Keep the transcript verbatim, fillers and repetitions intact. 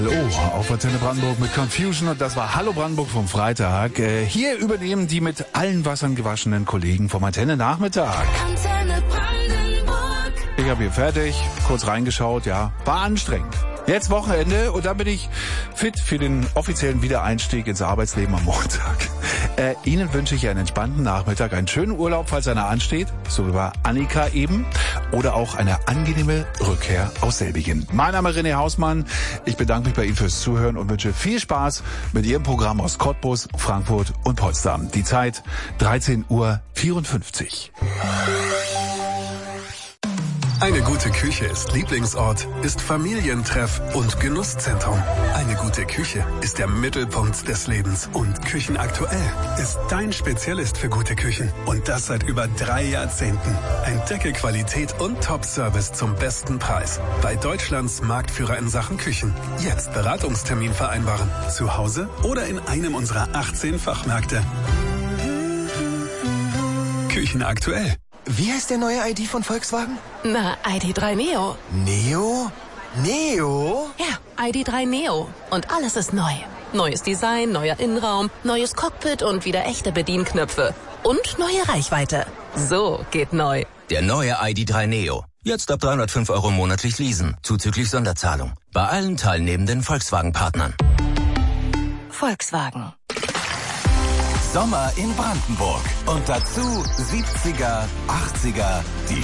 Oh, auf Antenne Brandenburg mit Confusion und das war Hallo Brandenburg vom Freitag. Äh, hier übernehmen die mit allen Wassern gewaschenen Kollegen vom Antenne Nachmittag. Antenne Brandenburg. Ich habe hier fertig, kurz reingeschaut, ja, war anstrengend. Jetzt Wochenende und dann bin ich fit für den offiziellen Wiedereinstieg ins Arbeitsleben am Montag. Äh, Ihnen wünsche ich einen entspannten Nachmittag, einen schönen Urlaub, falls einer ansteht, so wie bei Annika eben, oder auch eine angenehme Rückkehr aus selbigen. Mein Name ist René Hausmann, ich bedanke mich bei Ihnen fürs Zuhören und wünsche viel Spaß mit Ihrem Programm aus Cottbus, Frankfurt und Potsdam. Die Zeit dreizehn Uhr vierundfünfzig. Eine gute Küche ist Lieblingsort, ist Familientreff und Genusszentrum. Eine gute Küche ist der Mittelpunkt des Lebens und Küchenaktuell ist dein Spezialist für gute Küchen. Und das seit über drei Jahrzehnten. Entdecke Qualität und Top-Service zum besten Preis. Bei Deutschlands Marktführer in Sachen Küchen. Jetzt Beratungstermin vereinbaren. Zu Hause oder in einem unserer achtzehn Fachmärkte. Küchenaktuell. Wie heißt der neue I D von Volkswagen? Na, I D drei Neo. Neo? Neo? Ja, I D drei Neo. Und alles ist neu. Neues Design, neuer Innenraum, neues Cockpit und wieder echte Bedienknöpfe. Und neue Reichweite. So geht neu. Der neue I D drei Neo. Jetzt ab dreihundertfünf Euro monatlich leasen, zuzüglich Sonderzahlung. Bei allen teilnehmenden Volkswagen-Partnern. Volkswagen. Sommer in Brandenburg. Und dazu siebziger, achtziger, die